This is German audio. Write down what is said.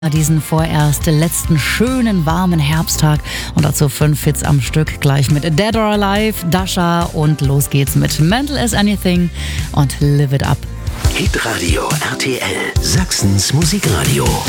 Diesen vorerst letzten schönen, warmen Herbsttag und dazu 5 Hits am Stück, gleich mit Dead or Alive, Dasha und los geht's mit Mental as Anything und Live It Up. Hitradio RTL, Sachsens Musikradio.